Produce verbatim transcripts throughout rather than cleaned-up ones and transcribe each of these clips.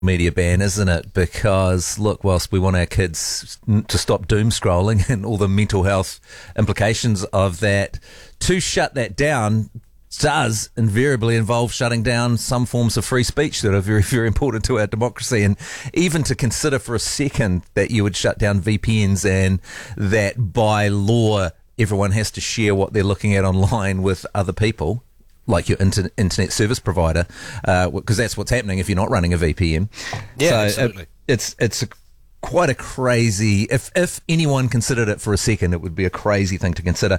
media ban, isn't it? Because, look, whilst we want our kids to stop doom scrolling and all the mental health implications of that, to shut that down does invariably involve shutting down some forms of free speech that are very, very important to our democracy. And even to consider for a second that you would shut down V P Ns and that by law everyone has to share what they're looking at online with other people, like your inter- internet service provider, because uh, that's what's happening if you're not running a V P N. Yeah, so absolutely. It, it's it's a, quite a crazy. If if anyone considered it for a second, it would be a crazy thing to consider.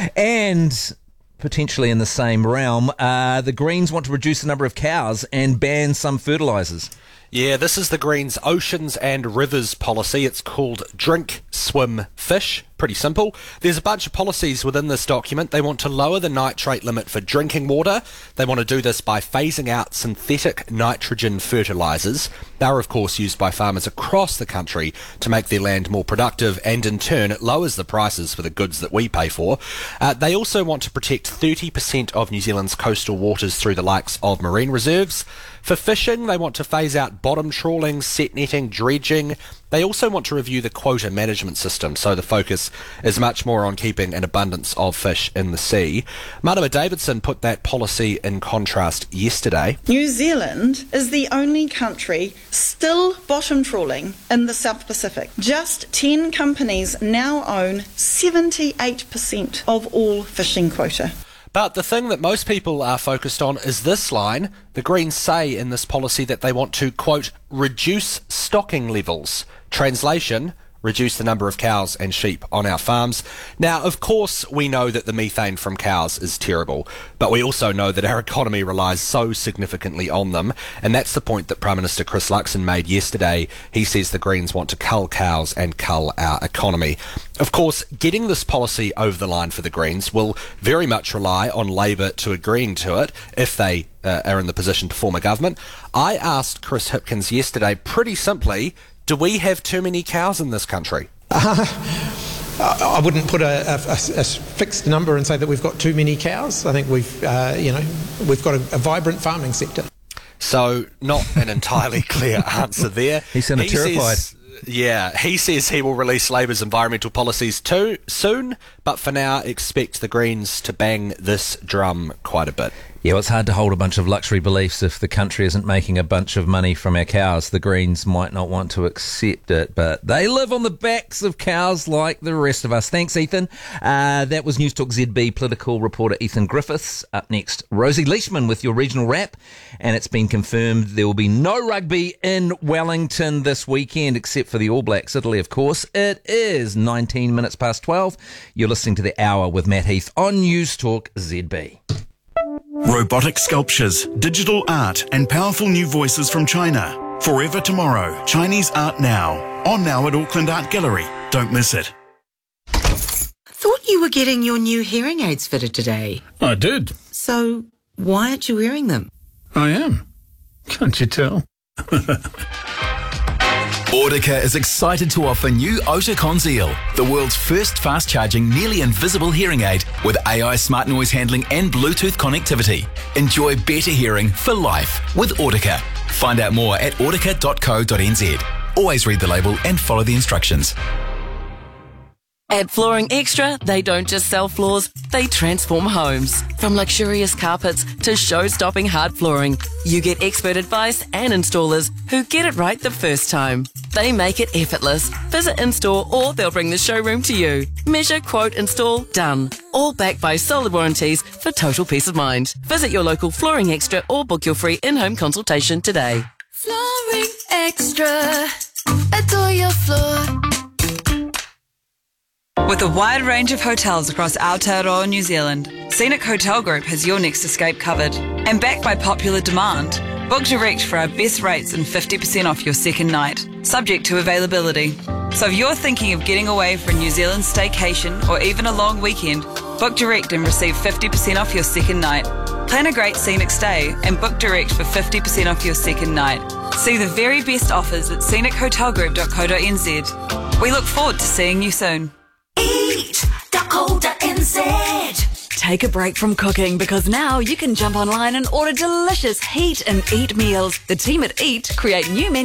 And potentially in the same realm, uh, the Greens want to reduce the number of cows and ban some fertilisers. Yeah, this is the Greens' oceans and rivers policy. It's called Drink, Swim, Fish. Pretty simple. There's a bunch of policies within this document. They want to lower the nitrate limit for drinking water. They want to do this by phasing out synthetic nitrogen fertilisers. They're, of course, used by farmers across the country to make their land more productive, and in turn, it lowers the prices for the goods that we pay for. Uh, they also want to protect thirty percent of New Zealand's coastal waters through the likes of marine reserves. For fishing, they want to phase out bottom trawling, set netting, dredging. They also want to review the quota management system, so the focus is much more on keeping an abundance of fish in the sea. Marama Davidson put that policy in contrast yesterday. New Zealand is the only country still bottom trawling in the South Pacific. Just ten companies now own seventy-eight percent of all fishing quota. But the thing that most people are focused on is this line. The Greens say in this policy that they want to, quote, reduce stocking levels. Translation, reduce the number of cows and sheep on our farms. Now, of course, we know that the methane from cows is terrible, but we also know that our economy relies so significantly on them, and that's the point that Prime Minister Chris Luxon made yesterday. He says the Greens want to cull cows and cull our economy. Of course, getting this policy over the line for the Greens will very much rely on Labour to agreeing to it if they uh, are in the position to form a government. I asked Chris Hipkins yesterday, pretty simply, do we have too many cows in this country? Uh, I wouldn't put a, a, a fixed number and say that we've got too many cows. I think we've, uh, you know, we've got a, a vibrant farming sector. So, not an entirely clear answer there. He sounded he terrified. Says, yeah, he says he will release Labour's environmental policies too soon, but for now, expect the Greens to bang this drum quite a bit. Yeah, well, it's hard to hold a bunch of luxury beliefs if the country isn't making a bunch of money from our cows. The Greens might not want to accept it, but they live on the backs of cows like the rest of us. Thanks, Ethan. Uh, that was News Talk Z B political reporter Ethan Griffiths. Up next, Rosie Leishman with your regional wrap. And it's been confirmed there will be no rugby in Wellington this weekend, except for the All Blacks, Italy, of course. It is nineteen minutes past twelve. You're listening to The Hour with Matt Heath on News Talk Z B. Robotic sculptures, digital art, and powerful new voices from China. Forever Tomorrow, Chinese Art Now. On now at Auckland Art Gallery. Don't miss it. Thought you were getting your new hearing aids fitted today. I did. So, why aren't you wearing them? I am. Can't you tell? Audica is excited to offer new Ota Conceal, the world's first fast-charging, nearly invisible hearing aid with A I smart noise handling and Bluetooth connectivity. Enjoy better hearing for life with Audica. Find out more at audica dot co dot n z. Always read the label and follow the instructions. At Flooring Extra, they don't just sell floors, they transform homes. From luxurious carpets to show-stopping hard flooring, you get expert advice and installers who get it right the first time. They make it effortless. Visit in-store or they'll bring the showroom to you. Measure, quote, install, done. All backed by solid warranties for total peace of mind. Visit your local Flooring Extra or book your free in-home consultation today. Flooring Extra. Adore your floor. With a wide range of hotels across Aotearoa, New Zealand, Scenic Hotel Group has your next escape covered. And backed by popular demand, book direct for our best rates and fifty percent off your second night, subject to availability. So if you're thinking of getting away for a New Zealand staycation or even a long weekend, book direct and receive fifty percent off your second night. Plan a great scenic stay and book direct for fifty percent off your second night. See the very best offers at scenic hotel group dot co dot n z. We look forward to seeing you soon. eat dot co dot n z. Take a break from cooking because now you can jump online and order delicious heat and eat meals. The team at Eat create new menus